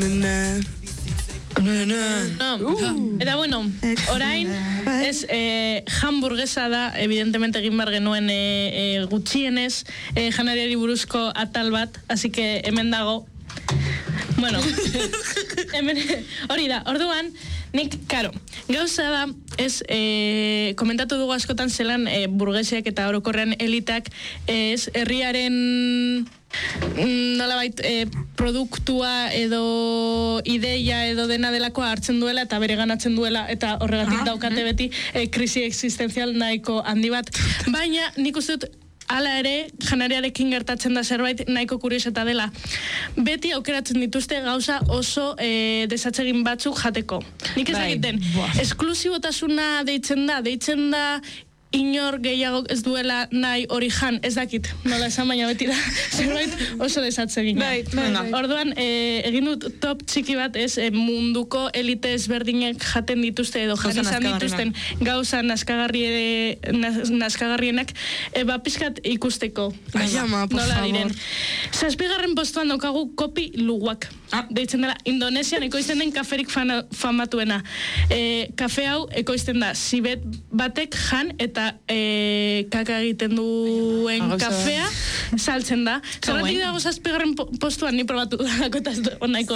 Eta bueno, orain ez hamburguesa da, evidentemente egin bar genuen gutxienez janariari buruzko atal bat, así que hemen dago. Bueno, hemen hori da. Orduan, nik, karo, gauza da, ez, komentatu dugu askotan zelan burgesiak eta orokorrean elitak ez herriaren nolabait produktua edo ideia edo dena delakoa hartzen duela eta bere ganatzen duela eta horregatik daukate beti krisi existenzial nahiko handi bat. Baina nik uste dut hala ere, janariarekin gertatzen da zerbait nahiko kurioseta dela. Beti aukeratzen dituzte gauza oso desatsegin batzuk jateko. Nik ez egiten, esklusibotasuna deitzen da inor gehiago ez duela nahi hori jan, ez dakit, nola esan baina beti da, zerbait oso desatsegina. Orduan, egin dut top txiki bat, ez munduko elite ezberdinek jaten dituzte edo jan izan dituzten gauza naskagarrienak, pizkat ikusteko. Nola diren. 7. postuan daukagu kopi luwak. Deitzen dela, Indonesian ekoizten den kaferik famatuena. Kafe hau ekoizten da, zibet batek jan eta kaka egiten duen kafea saltzen da. Zerratik dago 7. postuan ni probatu dako eta onaiko.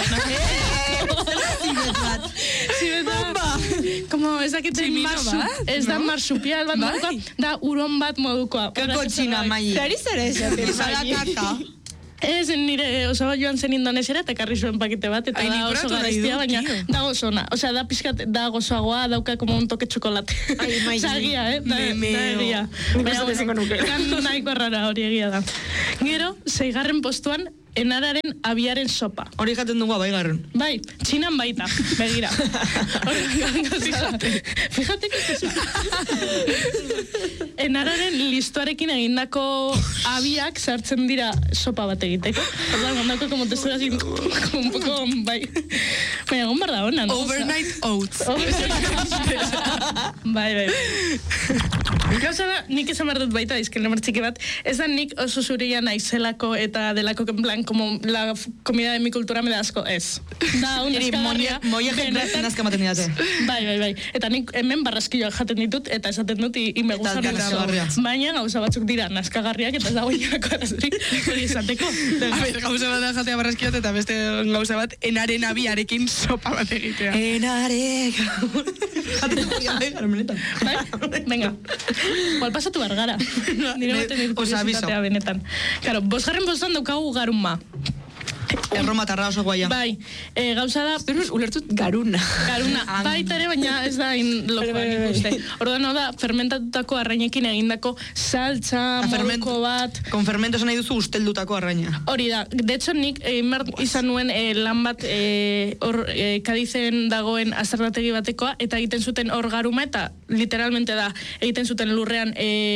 Zibet bat. Como ez dakiten ez da marsupial bat modukoa, da uron bat modukoa. Kako txina, mai. Zari zara kaka. Ez, nire osaba joan zen Indonesiara eta karri zuen pakete bat, eta da oso garestia, baina da gozona. Osea, da pizkat, da gozoagoa, dauka como un toque chocolate. Zagia, Da egia. Baina, nahiko errara hori egia da. Gero, 6. postuan, enararen abiaren sopa. Hori jaten dugu abaigarren. Bai, txinan baita, begira. Fíjate que es eso. Enararen listuarekin egindako abiak sartzen dira sopa bat egiteko. Orduan, ondako como te así, como un poco, bai. Baina, egon barda hona, no? Overnight oats. Bai. Gauza da, nik esan behar dut baita, diskelner txiki bat, ez da nik oso zuria naizelako eta delako, en plan, como la comida de mi cultura me da asco, ez. Da, un eskagarria. Moiek nazka maten didate. Bai. Eta nik hemen barraskioak jaten ditut, eta esaten dut, y me gusta mucho. Baina gauza batzuk dira naskagarriak, eta ez dago inako arazurik, hori esateko. Gauza bat da jatea barraskiot, eta beste gauza bat, enaren abiarekin sopa bat egitea. Enarek. Bai? Venga. Igual pasatu bargara. Nire baten dut kuriositatea benetan. Claro, 5. postuan daukagu garuma. Erromatarra oso guaia. Bai, gauza da... Zeruz, ulertut garuna. Baita ere, baina ez da lokoan ikuste. Orduan, da, fermentatutako arrainekin egindako saltza, moduko bat... Con fermento esan nahi duzu usteldutako arraina. Hori da, de hecho, nik izan nuen lan bat Kadizen dagoen azterrategi batekoa, eta egiten zuten hor garuma, eta literalmente da, egiten zuten lurrean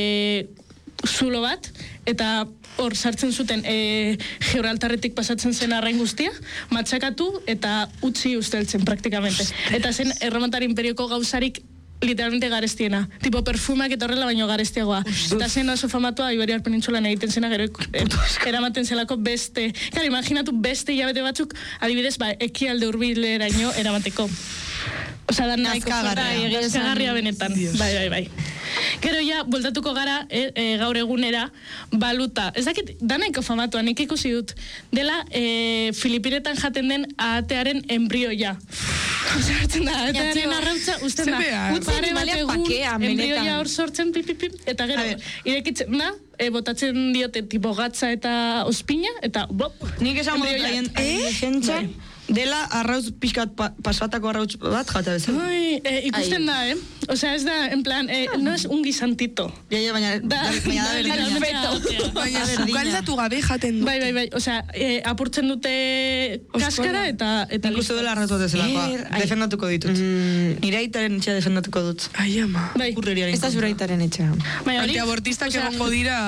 zulo bat, eta hor sartzen zuten Gibraltarretik pasatzen zen arrain guztia, matxakatu eta utzi usteltzen praktikamente. Eta zen Erromatar Imperioko gauzarik literalmente garestiena. Tipo perfumak eta horrela baino garestiagoa. Eta zen oso famatua Iberiar Penintsulan egiten zena gero eramaten zelako beste. Claro, imaginatu beste hilabete batzuk, adibidez, ekialde hurbileraino eramateko. Osa da nahiko egiazkagarria benetan. Bai. Gero ja, bueltatuko gara, gaur egunera, baluta. Ez dakit, da nahiko famatua, nik ikusi dut. Dela, Filipinetan jaten den ahatearen embrioia. Zertzen da, ahatearen arrautza, usten da. Pare bat egun, embrioia hor sortzen, pipipip, eta gero, irekitzen da, botatzen diote tipo gatza eta ospina, eta bop. Nik esan modu jentza, dela arrauz pixkat pasatako arrauz bat jata bezala. Ikusten da, Osea, ez da, en plan, no es un guisantito. Baina da berdina. Baina sukaldatu gabe jaten dute. Bai. Osea, apurtzen dute kaskara eta... Ikustu dela arrauz bat ezelakoa. Defendatuko ditut. Nire aitaren etxea defendatuko dut. Ai, ama. Ez da zure aitaren etxea. Antiabortistak egongo dira...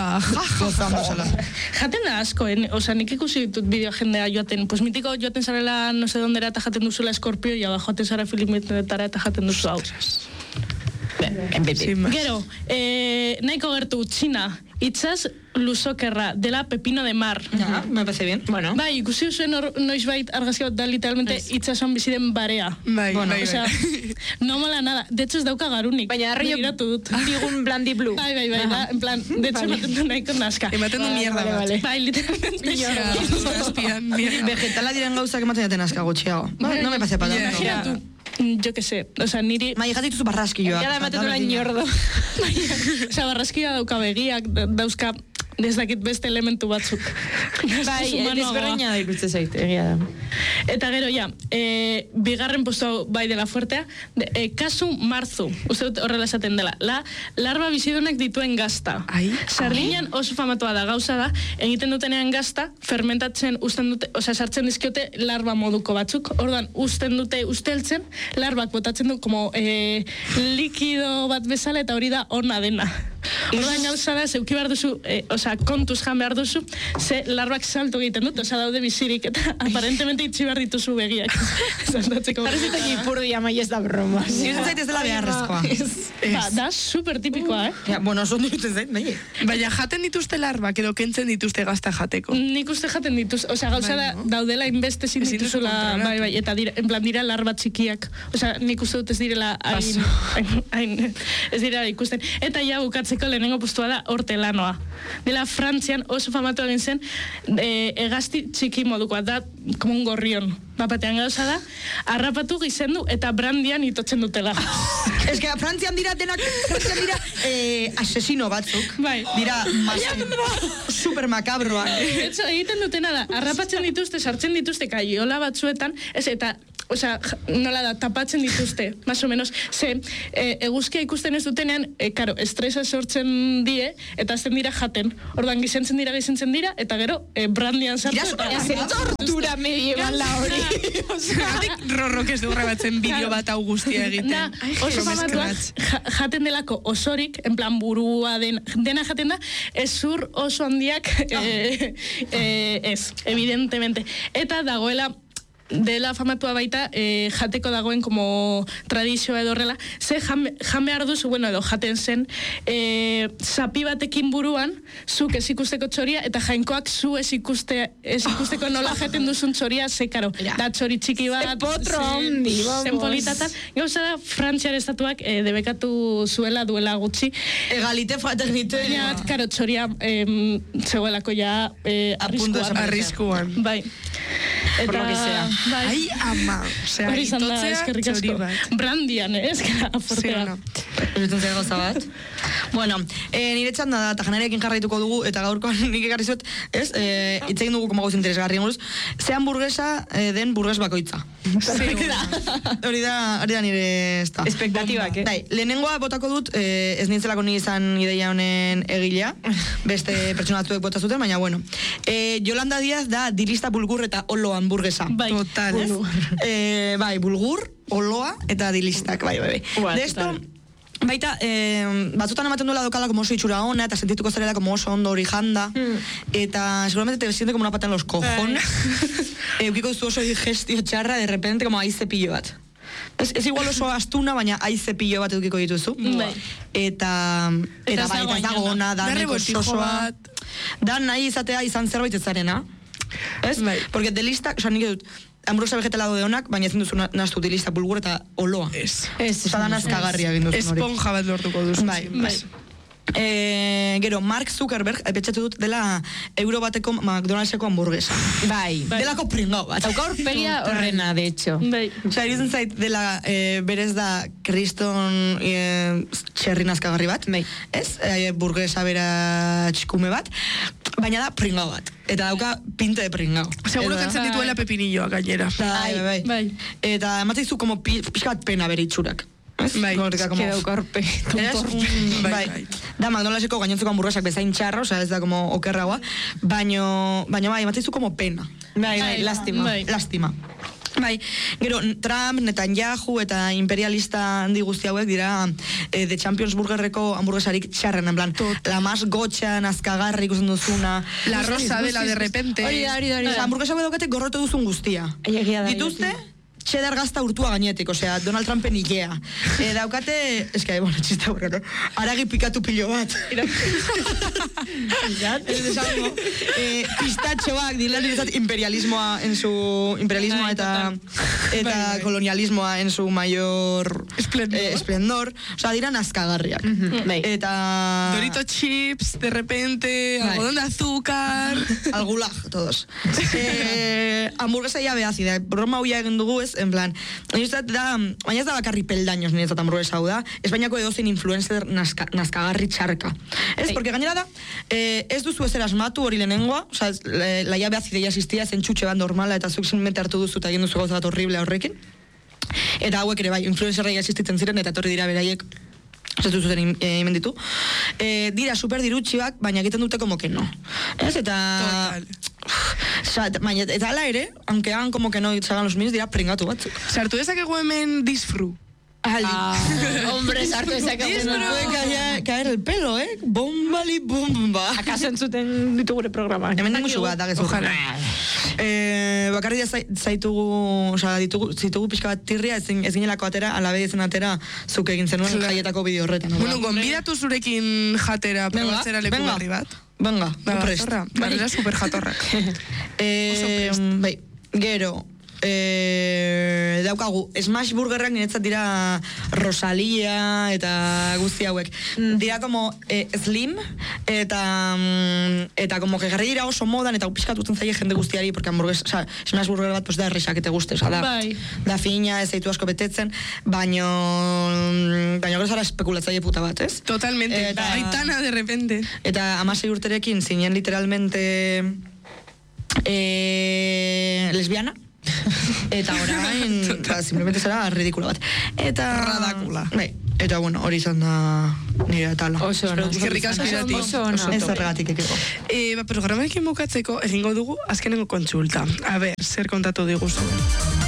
Jaten da asko, osea, nik ikusi ditut bideo jendea joaten. Pues mitiko joaten zarela no sé dónde era eta jaten duzula eskorpio, y abajo jaten zara Filipinetara eta jaten duzu hau. Gero, nahiko gertu Txina, itzaz luzokerra, dela pepino de mar. Ja, me parece bien. Bueno. Bai, ikusi zuen noizbait argazki bat da literalmente itzason biziren barea. Bai, Bueno, bai, Osea, no mola nada. De hecho, ez dauka garunik. Baina arraio Begiratu dut. bigun blandi blue. Bai, da, en plan, de hecho, ematen du nahiko naska. Ematen du mierda bat. Bai, literalmente. Azpian, mierda. Vegetala diren gauzak ematen jaten aska gutxiago. No me pase para tanto. Imagina tu, yo que sé, o sea, niri... Mai jatituzu barraskilloa. Gara ematen du lan ñordo. Osea, barraskila dauka begiak, dauzka desdakit beste elementu batzuk. Bai, desberdina da ikuste zait, egia da. Eta gero, ja, bigarren postu hau bai dela fuertea, kasu marzu, uste dut horrela esaten dela, larba bizidunak dituen gazta. Ai. Sardinan oso famatua da, gauza da, egiten dutenean gazta, fermentatzen usten dute, osea, sartzen dizkiote larba moduko batzuk, orduan, usten dute usteltzen, larbak botatzen du, como likido bat bezala, eta hori da ona dena. Orduan gauza da, zeuki behar duzu, osea, kontuz jan behar duzu, ze larbak salto egiten dut, osea, daude bizirik, eta aparentemente itxi behar dituzu begiak. Zantatzeko. Parecita gipurdia, mai ez da broma. Irutzen zait ez dela beharrezkoa. Ba, da super tipikoa, Ja, bueno, oso irutzen zait, nahi. Baina jaten dituzte larbak edo kentzen dituzte gazta jateko. Nik uste jaten dituz, osea, gauza da, daudela inbeste ezin Ezin duzu dituzula, kontrolatu. bai, eta en plan dira larba txikiak, osea, nik uste dut ez direla hain, ez dira ikusten. Eta ja, bukatzeko lehenengo postua da hortelanoa. Dela Frantzian oso famatu egin zen, egazti txiki modukoa, da, como un gorrion. Bapatean gauza da, harrapatu gizendu eta brandian itotzen dutela. Ez que Frantzian dira asesino batzuk. Bai. Dira super makabroak. Etxo, egiten dutena da, harrapatzen dituzte, sartzen dituzte kaiola batzuetan, ez eta, osea, nola da, tapatzen dituzte, más o menos, ze, eguzkia ikusten ez dutenean, karo, estresa sortzen die, eta azten dira jaten. Orduan, gizentzen dira, eta gero, brandian sartu. Dira Tortura medievala hori. Zeratik rorrok ez du grabatzen bideo bat hau guztia egiten. Da, oso famatua, jaten delako osorik, en plan burua dena jaten da, ezur oso handiak ez, evidentemente. Eta dagoela, dela famatua baita, jateko dagoen como tradizioa edo horrela, ze jan behar duzu, bueno, edo jaten zen, zapi batekin buruan, zuk ez ikusteko txoria, eta jainkoak zu ez ikusteko nola jaten duzun txoria, ze karo, da txori txiki bat, potro handi, vamos. zen politatan. Gauza da, Frantziar estatuak debekatu zuela duela gutxi, Egalite, fraternite. baina, karo, txoria zegoelako ja Arriskuan. Bai. Por lo que sea. Bai. Ai, ama. Osea, Hori izan da, itotzea eskerrik txori asko. bat. Brandian, eskera, Sí, aportea. no. Irutzen zait gauza bat. Bueno, nire txanda da, eta janariakin jarraituko dugu, eta gaurkoan nik ekarri zut, ez, hitz egin dugu como gauz interesgarri buruz, ze hamburguesa den burgues bakoitza. Hori da nire ez da. Espektatibak, Dai, lehenengoa botako dut, ez nintzelako ni izan ideia honen egilea, beste pertsona batzuek bota zuten, baina bueno. Yolanda Díaz da dilista bulgur eta olo hamburguesa. Bai. Total. Bai, bulgur, oloa eta dilistak, bai. De esto, baita, batzutan ematen duela dokala como oso itxura ona, eta sentituko zarela como oso ondo hori janda, eta seguramente te siente como una pata en los cojones. Eukiko duzu oso digestio txarra, de repente como aize pillo bat. Ez igual oso astuna, baina aize pillo bat edukiko dituzu. Bai. Eta bai, eta ez dago ona, da Da nahiko rebortijo sosoa. bat. Da nahi izatea izan zerbait ez zarena. Ez? Bai. Porque delistak, oza, nik dut, hamburguesa vegetala daude onak, baina ezin duzu nastu dilista bulgur eta oloa. Ez. Oza, da nazkagarria egin duzun hori. Esponja bat lortuko duzu. Bai, bai. Gero, Mark Zuckerberg, petxatu dut dela euro bateko McDonaldseko hamburguesa. Bai. Delako pringau bat. Dauka horpegia horrena, de hecho. Bai. Osa, iruzen zait dela berez da kriston txerri nazkagarri bat. Bai. Ez? Burguesa bera txikume bat. Baina da pringau bat. Eta dauka pinte de pringau. Seguro Edo da. kentzen dituela pepinilloa gainera. Bai. Bai. Eta ematzaizu como pixka bat pena bere itxurak. Ez? Bai. Gorrika, como... Que dauka horpe. Eres un... Bai. Da, McDonaldseko gainontzeko hamburguesak bezain txarra, osea, ez da como okerragoa, baina bai, ematzaizu como pena. Bai, lastima. Bai. Lastima. Bai, gero, Trump, Netanyahu eta imperialista handi guzti hauek dira The Champions Burgerreko hamburguesarik txarren, en plan, la más gotxa, nazkagarri ikusten duzuna. La rosa de la de repente. Hori da. Osa, hamburguesa hauek daukate gorrote duzun guztia. Egia da, Dituzte, cheddar gazta urtua gainetik, osea, Donald Trumpen ilea. Daukate, eske, bueno, txista burra, no? Aragi pikatu pilo bat. Ez esango. Pistatxoak, dilan imperialismoa eta kolonialismoa en su mayor esplendor. Osea, diran azkagarriak. Eta... Dorito chips, de repente, algodón de azúcar... Al gulag, todos. Hamburguesa ya beazida. Broma huia egin dugu ez, en plan... Baina ez da bakarri peldaños niretzat hamburguesa hau da. Espainiako edozein influencer nazkagarri txarka. Ez, porque gainera da, ez duzu ezer asmatu hori lehenengoa, osea, la llave azidea existia, zen txutxe bat normala, eta zuk zinmente hartu duzu eta egin duzu gauza bat horrible horrekin. Eta hauek ere bai, influencerrei existitzen ziren, eta etorri dira beraiek, ez zuten imenditu. Dira super dirutxibak, baina egiten dute como que no. Ez, eta... Baina, eta ala ere, aunque hagan como que no hagan los míos, dira pringatu batzuk. Sartu dezakegu hemen disfru. Hombre, sartu dezakegu. No puede caer el pelo, Bombali bomba. Akaso entzuten ditugure programa. Hemen dengu bat, dagezu. Bakarri zaitugu, oza, zitugu pixka bat tirria, ez ginelako atera, alabe ezen atera, zuk egin zenuen jaietako bideo horretan. Bueno, gonbidatu zurekin jatera, probatzera leku barri bat. Venga, prest. Barrera super jatorrak. Bai, gero, daukagu, Smash Burgerrak niretzat dira Rosalia eta guzti hauek. Dira como slim eta como que jarri dira oso modan eta pixkat utzen zaie jende guztiari, porque hamburgues, o sea, Smash Burger bat pues da errexak ete guzti, o sea, da fina, ez zaitu asko betetzen, baino gero zara espekulatzaile puta bat, ez? Totalmente, Aitana de repente. Eta 16 urterekin zinen literalmente lesbiana. Eta orain, simplemente zera ridikula bat. Eta... Radakula. Eta bueno, hori izan da nire atala. Oso ona. Eskerrik asko irati. Ez zerregatik ekeko. Programarekin bukatzeko egingo dugu azkenengo kontsulta. A ber, zer kontatu diguzu?